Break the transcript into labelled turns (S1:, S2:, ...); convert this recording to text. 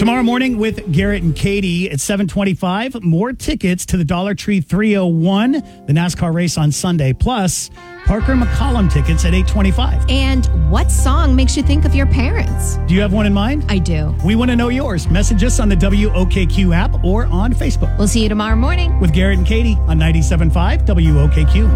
S1: Tomorrow morning with Garrett and Katie at 7:25. More tickets to the Dollar Tree 301, the NASCAR race on Sunday. Plus, Parker McCollum tickets at 8:25.
S2: And what song makes you think of your parents?
S1: Do you have one in mind?
S2: I do.
S1: We want to know yours. Message us on the WOKQ app or on Facebook.
S2: We'll see you tomorrow morning
S1: With Garrett and Katie on 97.5 WOKQ.